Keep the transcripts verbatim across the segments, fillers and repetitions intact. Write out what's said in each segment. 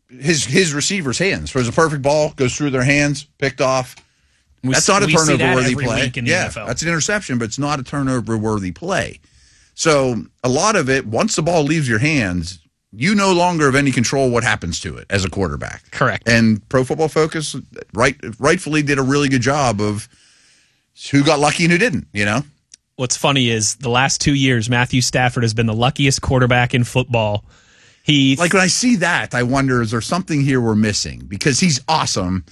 his his receivers' hands. Throws a perfect ball, goes through their hands, picked off. We, that's not a turnover-worthy that play. In the yeah, N F L. That's an interception, but it's not a turnover-worthy play. So a lot of it, once the ball leaves your hands, you no longer have any control what happens to it as a quarterback. Correct. And Pro Football Focus right, rightfully did a really good job of who got lucky and who didn't, you know? What's funny is the last two years, Matthew Stafford has been the luckiest quarterback in football. He Like when I see that, I wonder, is there something here we're missing? Because he's awesome.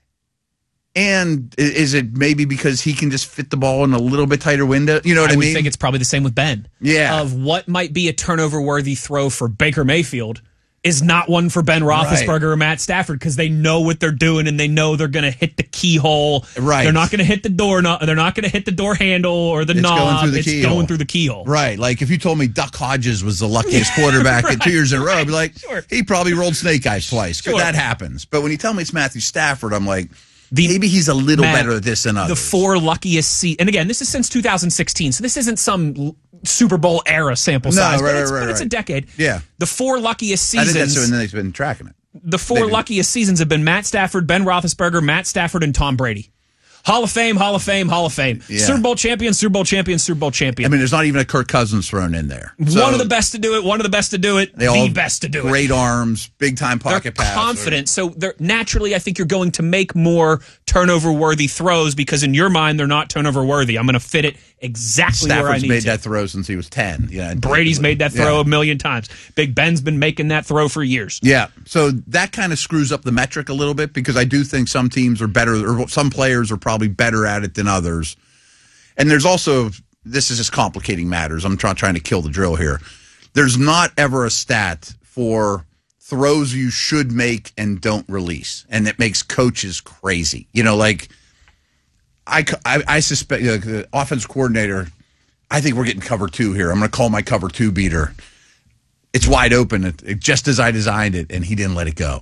And is it maybe because he can just fit the ball in a little bit tighter window? You know what I, I would mean? think it's probably the same with Ben. Yeah. Of what might be a turnover-worthy throw for Baker Mayfield is not one for Ben Roethlisberger Right. or Matt Stafford because they know what they're doing and they know they're going to hit the keyhole. Right. They're not going to hit the door. No, they're not going to hit the door handle or the It's knob. going through the it's keyhole. going through the keyhole. Right. Like if you told me Duck Hodges was the luckiest quarterback Right. in two years in a row, I'd be like, Sure. he probably rolled snake eyes twice. Sure. That happens. But when you tell me it's Matthew Stafford, I'm like, The- maybe he's a little Matt, better at this than others. The four luckiest se- and again, this is since two thousand sixteen, so this isn't some l- Super Bowl era sample No, size, right, but, it's, right, but it's a right. decade. Yeah. The four luckiest I think seasons. that's when they've been tracking it. The four Maybe. luckiest seasons have been Matt Stafford, Ben Roethlisberger, Matt Stafford, and Tom Brady. Hall of Fame, Hall of Fame, Hall of Fame. Yeah. Super Bowl champion, Super Bowl champion, Super Bowl champion. I mean, there's not even a Kirk Cousins thrown in there. So one of the best to do it, one of the best to do it, they all the best to do it. Great arms, big time They're pocket pass. confident, so they're naturally. I think you're going to make more turnover-worthy throws because in your mind they're not turnover-worthy. I'm going to fit it exactly where I Stafford's need made to. that throw since he was ten. Yeah, Brady's made that throw Yeah. a million times. Big Ben's been making that throw for years. Yeah, so that kind of screws up the metric a little bit because I do think some teams are better, or some players are probably better at it than others. And there's also, this is just complicating matters. I'm try, trying to kill the drill here. There's not ever a stat for throws you should make and don't release, and it makes coaches crazy. You know, like I, I, I suspect uh, the offense coordinator, I think we're getting cover two here. I'm going to call my cover two beater. It's wide open, it, it, just as I designed it, and he didn't let it go.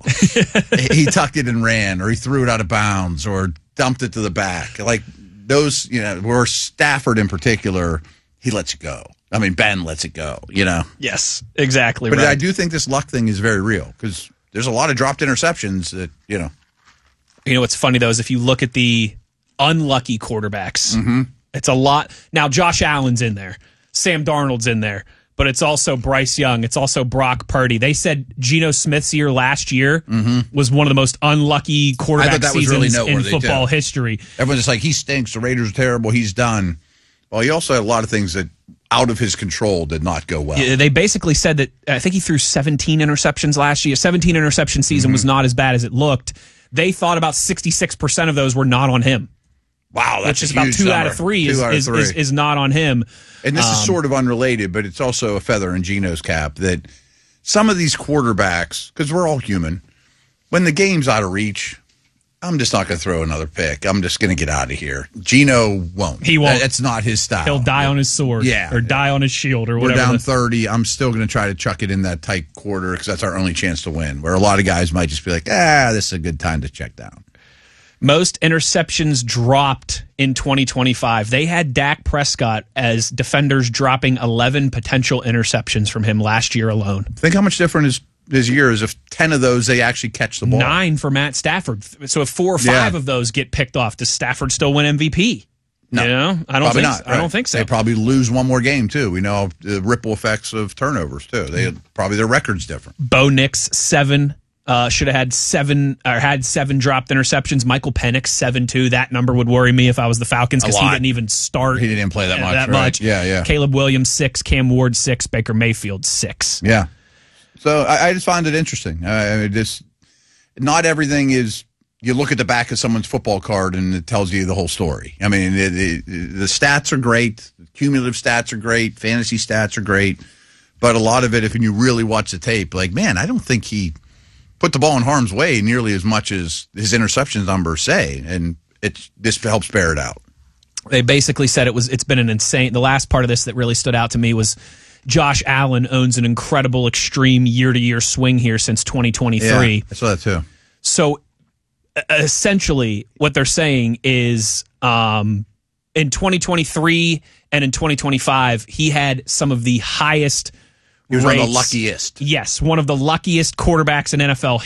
He tucked it and ran, or he threw it out of bounds, or dumped it to the back. Like those, you know, where Stafford in particular, he lets it go. I mean, Ben lets it go, you know. Yes, exactly. But right. I do think this luck thing is very real because there's a lot of dropped interceptions that, you know. You know what's funny, though, is if you look at the unlucky quarterbacks, Mm-hmm. it's a lot. Now, Josh Allen's in there. Sam Darnold's in there. But it's also Bryce Young. It's also Brock Purdy. They said Geno Smith's year last year Mm-hmm. was one of the most unlucky quarterback that was seasons really in noteworthy, football too. history. Everyone's just like, he stinks. The Raiders are terrible. He's done. Well, he also had a lot of things that out of his control did not go well. Yeah, they basically said that I think he threw seventeen interceptions last year. seventeen interception season Mm-hmm. was not as bad as it looked. They thought about sixty-six percent of those were not on him. Wow, that's Which is a about huge two number. out of three Two is, out of is, three. is, is not on him. And this Um, is sort of unrelated, but it's also a feather in Geno's cap that some of these quarterbacks, because we're all human, when the game's out of reach, I'm just not going to throw another pick. I'm just going to get out of here. Geno won't. He won't. That's not his style. He'll die on his sword, Yeah. or die on his shield, or We're whatever. down the- thirty. I'm still going to try to chuck it in that tight quarter because that's our only chance to win. Where a lot of guys might just be like, ah, this is a good time to check down. Most interceptions dropped in twenty twenty-five. They had Dak Prescott as defenders dropping eleven potential interceptions from him last year alone. Think how much different his, his year is if ten of those they actually catch the ball. Nine for Matt Stafford. So if four or five Yeah. of those get picked off, does Stafford still win M V P? No, you know, I don't probably think not. so. I don't think so. They probably lose one more game too. We know the ripple effects of turnovers too. They probably their record's different. Bo Nix seven. Uh, should have had seven or had seven dropped interceptions. Michael Penix seven two. That number would worry me if I was the Falcons because he lot. didn't even start. He didn't play that much. That right? much. Yeah, yeah, Caleb Williams six. Cam Ward six. Baker Mayfield six. yeah. So I, I just find it interesting. Uh, I mean, just not everything is. You look at the back of someone's football card and it tells you the whole story. I mean, the, the, the stats are great. The cumulative stats are great. Fantasy stats are great. But a lot of it, if you really watch the tape, like, man, I don't think he put the ball in harm's way nearly as much as his interceptions numbers say. And it this helps bear it out. They basically said it was. It's been an insane. The last part of this that really stood out to me was Josh Allen owns an incredible, extreme year-to-year swing here since twenty twenty-three. Yeah, I saw that too. So essentially what they're saying is um, in twenty twenty-three and in twenty twenty-five, he had some of the highest He was rates. one of the luckiest. Yes, one of the luckiest quarterbacks in N F L